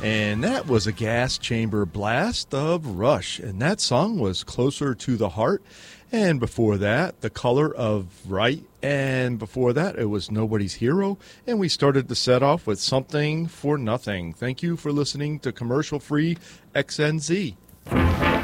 And that was a Gas Chamber Blast of Rush. And that song was Closer to the Heart. And before that, The Color of Right. And before that, it was Nobody's Hero. And we started the set off with Something for Nothing. Thank you for listening to Commercial Free XNZ.